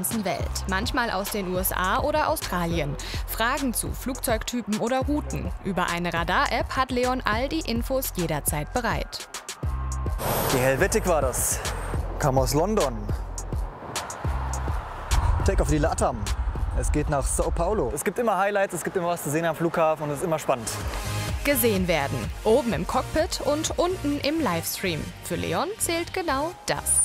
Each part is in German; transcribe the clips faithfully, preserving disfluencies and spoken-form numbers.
ganzen Welt, manchmal aus den U S A oder Australien. Fragen zu Flugzeugtypen oder Routen. Über eine Radar-App hat Leon all die Infos jederzeit bereit. Die Helvetic war das. Kam aus London. Take auf die Latam. Es geht nach Sao Paulo. Es gibt immer Highlights, es gibt immer was zu sehen am Flughafen und es ist immer spannend. Gesehen werden. Oben im Cockpit und unten im Livestream. Für Leon zählt genau das.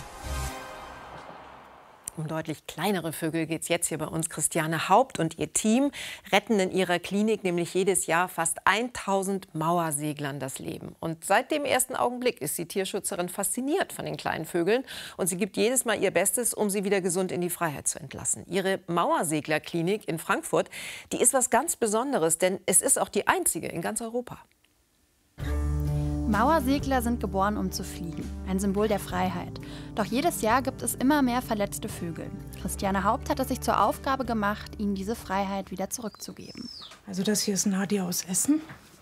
Um deutlich kleinere Vögel geht es jetzt hier bei uns. Christiane Haupt und ihr Team retten in ihrer Klinik nämlich jedes Jahr fast tausend Mauerseglern das Leben. Und seit dem ersten Augenblick ist die Tierschützerin fasziniert von den kleinen Vögeln. Und sie gibt jedes Mal ihr Bestes, um sie wieder gesund in die Freiheit zu entlassen. Ihre Mauerseglerklinik in Frankfurt, die ist was ganz Besonderes, denn es ist auch die einzige in ganz Europa. Mauersegler sind geboren, um zu fliegen. Ein Symbol der Freiheit. Doch jedes Jahr gibt es immer mehr verletzte Vögel. Christiane Haupt hat es sich zur Aufgabe gemacht, ihnen diese Freiheit wieder zurückzugeben. Also das hier ist Nadia aus Essen,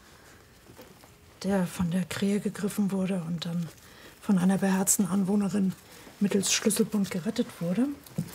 der von der Krähe gegriffen wurde und dann von einer beherzten Anwohnerin mittels Schlüsselbund gerettet wurde.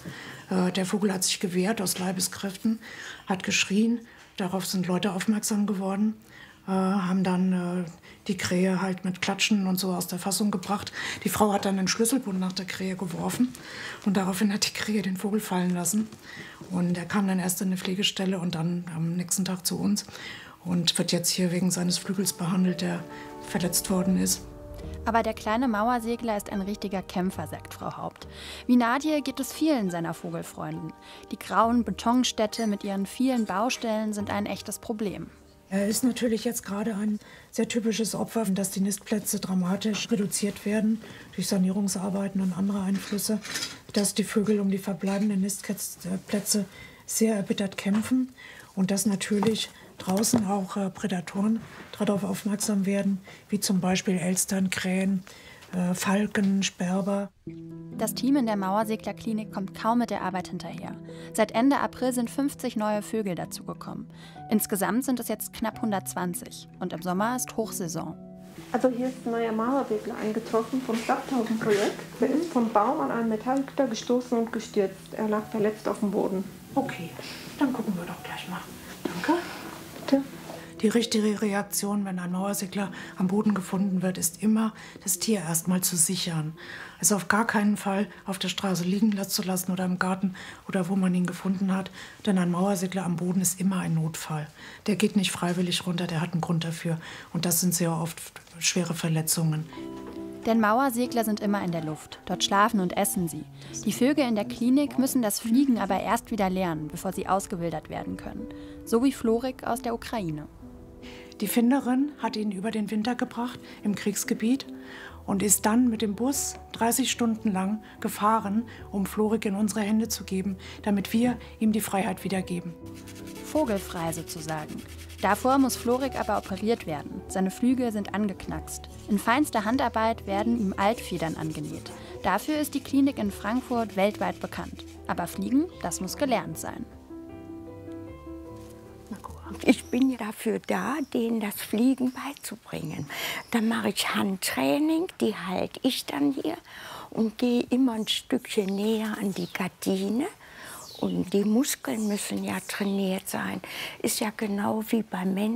Äh, der Vogel hat sich gewehrt aus Leibeskräften, hat geschrien. Darauf sind Leute aufmerksam geworden. Äh, haben dann äh, die Krähe halt mit Klatschen und so aus der Fassung gebracht. Die Frau hat dann den Schlüsselbund nach der Krähe geworfen und daraufhin hat die Krähe den Vogel fallen lassen. Und er kam dann erst in eine Pflegestelle und dann am nächsten Tag zu uns und wird jetzt hier wegen seines Flügels behandelt, der verletzt worden ist. Aber der kleine Mauersegler ist ein richtiger Kämpfer, sagt Frau Haupt. Wie Nadia geht es vielen seiner Vogelfreunden. Die grauen Betonstädte mit ihren vielen Baustellen sind ein echtes Problem. Er ist natürlich jetzt gerade ein sehr typisches Opfer, dass die Nistplätze dramatisch reduziert werden durch Sanierungsarbeiten und andere Einflüsse, dass die Vögel um die verbleibenden Nistplätze sehr erbittert kämpfen und dass natürlich draußen auch äh, Prädatoren darauf aufmerksam werden, wie zum Beispiel Elstern, Krähen, äh, Falken, Sperber. Das Team in der Mauerseglerklinik kommt kaum mit der Arbeit hinterher. Seit Ende April sind fünfzig neue Vögel dazugekommen. Insgesamt sind es jetzt knapp hundertzwanzig. Und im Sommer ist Hochsaison. Also hier ist ein neuer Mauersegler eingetroffen vom Stadttausenprojekt. Der ist vom Baum an einen Metallgitter gestoßen und gestürzt. Er lag verletzt auf dem Boden. Okay, dann gucken wir doch gleich mal. Danke. Bitte. Die richtige Reaktion, wenn ein Mauersegler am Boden gefunden wird, ist immer, das Tier erstmal zu sichern. Also auf gar keinen Fall auf der Straße liegen zu lassen oder im Garten oder wo man ihn gefunden hat. Denn ein Mauersegler am Boden ist immer ein Notfall. Der geht nicht freiwillig runter, der hat einen Grund dafür. Und das sind sehr oft schwere Verletzungen. Denn Mauersegler sind immer in der Luft. Dort schlafen und essen sie. Die Vögel in der Klinik müssen das Fliegen aber erst wieder lernen, bevor sie ausgewildert werden können. So wie Florik aus der Ukraine. Die Finderin hat ihn über den Winter gebracht im Kriegsgebiet und ist dann mit dem Bus dreißig Stunden lang gefahren, um Florik in unsere Hände zu geben, damit wir ihm die Freiheit wiedergeben. Vogelfrei sozusagen. Davor muss Florik aber operiert werden. Seine Flügel sind angeknackst. In feinster Handarbeit werden ihm Altfedern angenäht. Dafür ist die Klinik in Frankfurt weltweit bekannt. Aber Fliegen, das muss gelernt sein. Ich bin ja dafür da, denen das Fliegen beizubringen. Dann mache ich Handtraining, die halte ich dann hier und gehe immer ein Stückchen näher an die Gardine. Und die Muskeln müssen ja trainiert sein. Ist ja genau wie beim Menschen.